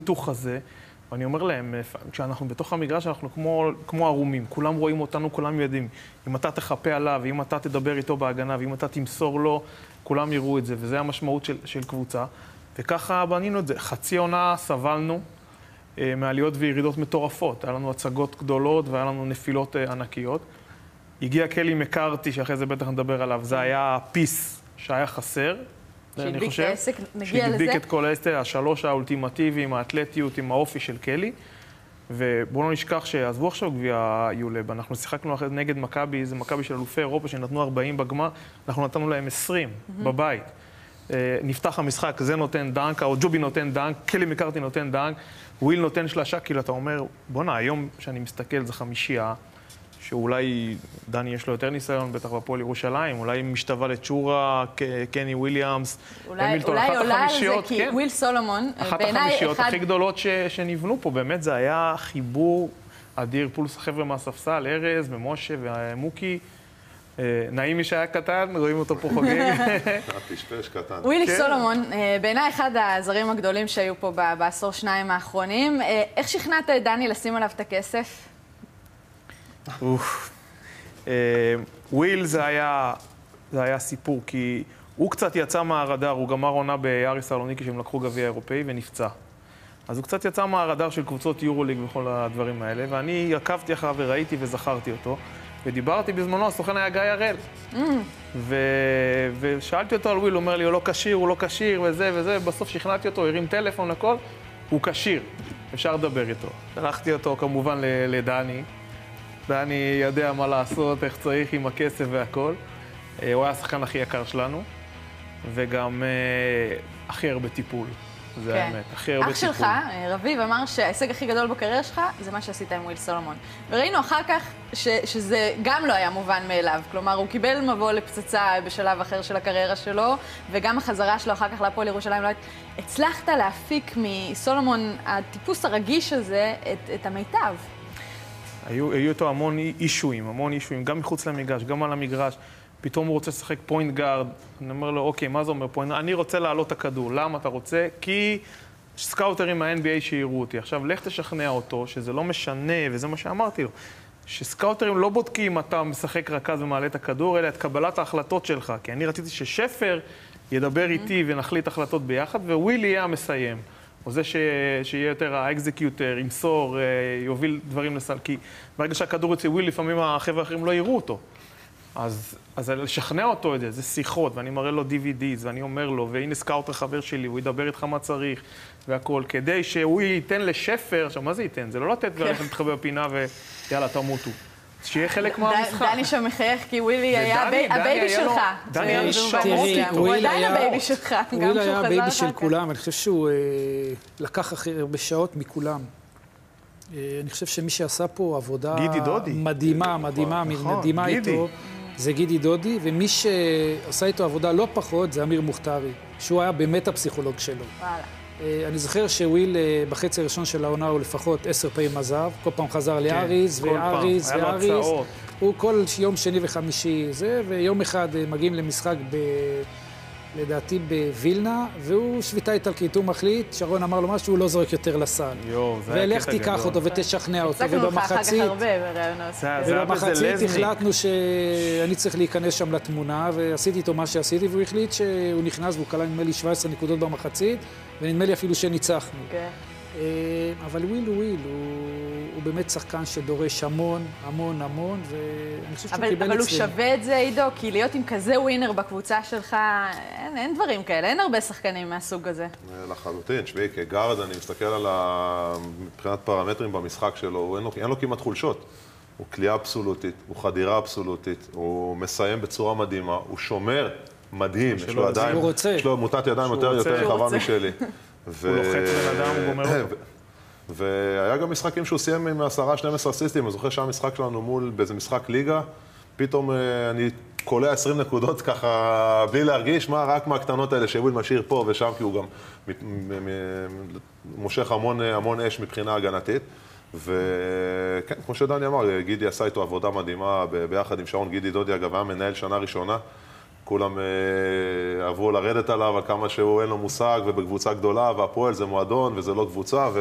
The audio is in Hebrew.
היתוך הזה, ואני אומר להם, כשאנחנו בתוך המגרש, אנחנו כמו ערומים, כולם רואים אותנו, כולם יודעים. אם אתה תחפה עליו, ואם אתה תדבר איתו בהגנה, ואם אתה תמסור לו, כולם יראו את זה, וזה המשמעות של קבוצה. וככה בנינו את זה. חצי עונה סבלנו מעליות וירידות מטורפות. היה לנו הצגות גדולות והיה לנו נפילות ענקיות. הגיע קלי מקארתי, שאחרי זה בטח נדבר עליו, זה היה פיס שהיה חסר. שהדביק את העסק, נגיע לזה. שהדביק את כל העסק, השלוש האולטימטיביים, האתלטיות עם האופי של קלי. ובואו לא נשכח שעזבו עכשיו גביע יולב, אנחנו שיחקנו נגד מכבי, זה מכבי של אלופי אירופה שנתנו 40 בגמר, אנחנו נתנו להם 20 בבית. נפתח המשחק, זה נותן דנק, או ג'ובי נותן דנק, קלי מקארתי נותן דנק, וויל נותן שלשה, כאילו אתה אומר, בוא'נה, היום שאני מסתכל זה חמישייה, שאולי דני יש לו יותר ניסיון, בטח בפועל ירושלים, אולי משתווה לצ'ורה, קני וויליאמס, אולי עולה על זה, כי וויל סולומון, אחת החמישיות הכי גדולות שנבנו פה, באמת זה היה חיבור אדיר, פולס חבר'ה מהספסל, ארז ומשה ומוקי, נעימי שהיה קטן, רואים אותו פה חוגג. פשפש קטן. ווילי סולומון, בעיניי אחד הזרים הגדולים שהיו פה בעשור שניים האחרונים, איך שכנעת את דני לשים עליו את הכסף? וויל זה היה סיפור, כי הוא קצת יצא מהרדאר, הוא גמר עונה באריס סלוניקי שהם לקחו גביע אירופאי ונפצע. אז הוא קצת יצא מהרדאר של קבוצות יורוליג וכל הדברים האלה, ואני עקבתי אחריו וראיתי וזכרתי אותו, ודיברתי בזמנו, הסוכן היה גיא הראל. ושאלתי אותו על וויל, הוא אומר לי, הוא לא כשיר, הוא לא כשיר, וזה וזה, בסוף שכנעתי אותו, הרים טלפון, הכל, הוא כשיר, אפשר לדבר איתו. שלחתי אותו כמובן לדני. דני יודע מה לעשות, איך צריך עם הכסף והכל. הוא היה השחקן הכי יקר שלנו, וגם הכי הרבה טיפול. זה האמת, הכי הרבה טיפול. אח שלך, רביב, אמר שההישג הכי גדול בקריירה שלך זה מה שעשית עם וויל סולומון. וראינו אחר כך שזה גם לא היה מובן מאליו. כלומר, הוא קיבל מבוא לפצצה בשלב אחר של הקריירה שלו, וגם החזרה שלו אחר כך להפועל ירושלים. הצלחת להפיק מסולומון, הטיפוס הרגיש הזה, את המיטב. היו איתו המון אישויים, גם מחוץ למגרש, גם על המגרש. פתאום הוא רוצה לשחק פוינט גארד. אני אומר לו, אוקיי, מה זה אומר פוינט? אני רוצה לעלות את הכדור. למה אתה רוצה? כי סקאוטרים מה-NBA שיראו אותי. עכשיו, לך תשכנע אותו, שזה לא משנה, וזה מה שאמרתי לו, שסקאוטרים לא בודקים אתה משחק רכז ומעלה את הכדור, אלא את קבלת ההחלטות שלך. כי אני רציתי ששפר ידבר איתי ונחליט החלטות ביחד, ווילי יהיה המסיים. או זה שיהיה יותר האקזקיוטר, ימסור, יוביל דברים לסל. כי ברגע שהכדור יוצא וויל, לפעמים החבר'ה האחרים לא יראו אותו. אז לשכנע אותו את זה, זה שיחות, ואני מראה לו DVDs, ואני אומר לו, והנה סקאוטר חבר שלי, הוא ידבר איתך מה צריך, והכל, כדי שהוא ייתן לשפר, עכשיו, מה זה ייתן? זה לא לתת ולכת להתחבא בפינה ויאללה, תמותו. שיהיה חלק מהמשחק. דני שם מחייך, כי ווילי היה הבייבי שלך. דני היה שמות איתו. הוא עדיין הבייבי שלך. ווילי היה הבייבי של כולם, אני חושב שהוא לקח הכי הרבה שעות מכולם. אני חושב שמי שעשה פה עבודה מדהימה איתו, זה גידי דודי, ומי שעשה איתו עבודה לא פחות, זה אמיר מוכתרי, שהוא היה באמת הפסיכולוג שלו. אני זוכר שוויל בחצי הראשון של העונה הוא לפחות 10 פעמים עזב, כל פעם חזר לאריס, ואריס, ואריס. הוא כל יום שני וחמישי זה, ויום אחד מגיעים למשחק לדעתי בווילנה, והוא שביתה איטלקית, הוא מחליט, שרון אמר לו משהו, הוא לא זורק יותר לסל. ולך תיקח אותו ותשכנע אותו, ובמחצית החלטנו שאני צריך להיכנס שם לתמונה, ועשיתי איתו מה שעשיתי, והוא החליט שהוא נכנס, והוא קלה נדמה לי 17 נקודות במחצית, ונדמה לי אפילו שניצחנו. אבל וויל הוא באמת שחקן שדורש המון, ואני חושב שהוא קיבל אצלנו. אבל הוא שווה את זה, עידו, כי להיות עם כזה ווינר בקבוצה שלך, אין דברים כאלה, אין הרבה שחקנים מהסוג הזה. לחלוטין, שבי, כגארד, אני מסתכל על מבחינת פרמטרים במשחק שלו, אין לו כמעט חולשות. הוא כלייה אבסולוטית, הוא חדירה אבסולוטית, הוא מסיים בצורה מדהימה, הוא שומר מדהים, יש לו ידיים, יש לו מוטת ידיים יותר רחבה משלי. הוא לוחץ בן אדם, הוא גומר אותו. והיה גם משחקים שהוא סיים עם 10-12 אסיסטים, אני זוכר שהמשחק שלנו באיזה משחק ליגה, פתאום אני קולע 20 נקודות ככה, בלי להרגיש, רק מהקטנות האלה שוויל משאיר פה ושם, כי הוא גם מושך המון אש מבחינה הגנתית. וכן, כמו שדני אמר, גידי עשה איתו עבודה מדהימה ביחד עם שרון. גידי דודי, אגב, היה מנהל שנה ראשונה, וכולם אהבו לרדת עליו על כמה שהוא אין לו מושג, ובקבוצה גדולה, והפועל זה מועדון וזה לא קבוצה,